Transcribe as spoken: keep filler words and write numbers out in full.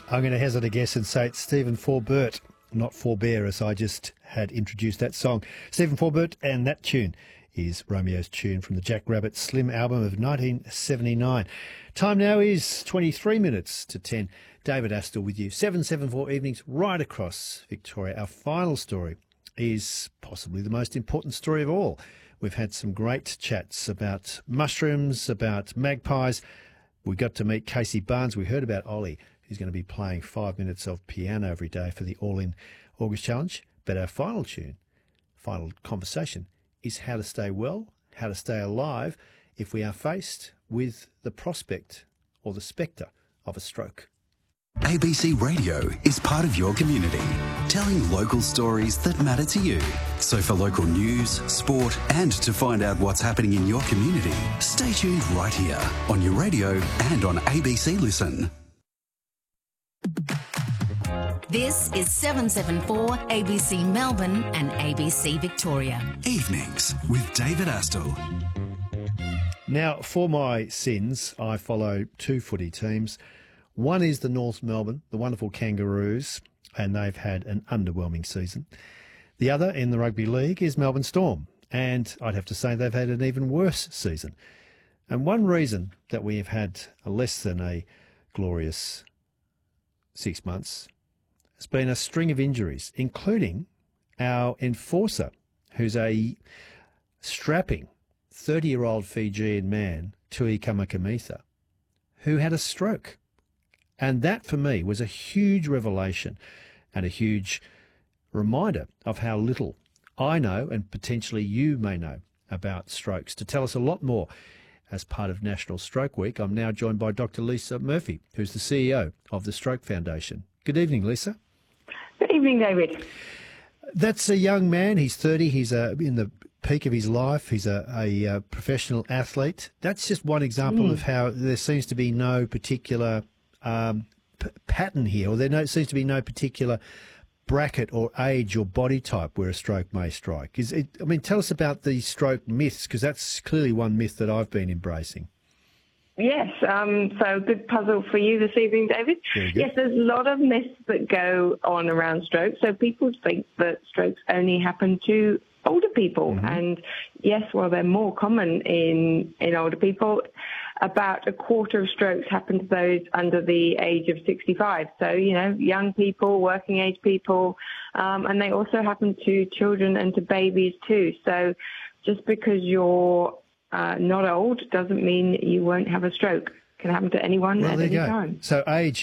I'm going to hazard a guess and say it's Stephen Forbert, not Forbear, as I just had introduced that song. Stephen Forbert, and that tune is Romeo's Tune from the Jack Rabbit Slim album of nineteen seventy-nine. Time now is twenty-three minutes to ten. David Astle with you. seven seventy-four evenings right across Victoria. Our final story is possibly the most important story of all. We've had some great chats about mushrooms, about magpies. We got to meet Casey Barnes. We heard about Ollie, who's going to be playing five minutes of piano every day for the All In August Challenge. But our final tune, final conversation, is how to stay well, how to stay alive if we are faced with the prospect or the spectre of a stroke. A B C Radio is part of your community, telling local stories that matter to you. So for local news, sport, and to find out what's happening in your community, stay tuned right here on your radio and on A B C Listen. This is seven seventy-four A B C Melbourne and A B C Victoria. Evenings with David Astle. Now, for my sins, I follow two footy teams. One is the North Melbourne, the wonderful Kangaroos, and they've had an underwhelming season. The other in the rugby league is Melbourne Storm, and I'd have to say they've had an even worse season. And one reason that we have had a less than a glorious six months has been a string of injuries, including our enforcer, who's a strapping thirty-year-old Fijian man, Tui Kamakamitha, who had a stroke. And that, for me, was a huge revelation and a huge reminder of how little I know, and potentially you may know, about strokes. To tell us a lot more, as part of National Stroke Week, I'm now joined by Doctor Lisa Murphy, who's the C E O of the Stroke Foundation. Good evening, Lisa. Good evening, David. That's a young man. He's thirty. He's uh, in the peak of his life. He's a, a, a professional athlete. That's just one example mm. of how there seems to be no particular um, p- pattern here, or there no, seems to be no particular bracket or age or body type where a stroke may strike. Is it? I mean, tell us about the stroke myths, because that's clearly one myth that I've been embracing. Yes, um, so good puzzle for you this evening, David. Yes, there's a lot of myths that go on around strokes. So people think that strokes only happen to older people. Mm-hmm. And yes, well, they're more common in, in older people. About a quarter of strokes happen to those under the age of sixty-five. So, you know, young people, working age people, um, and they also happen to children and to babies too. So just because you're uh, not old doesn't mean you won't have a stroke. It can happen to anyone well, at there any you go. time. So age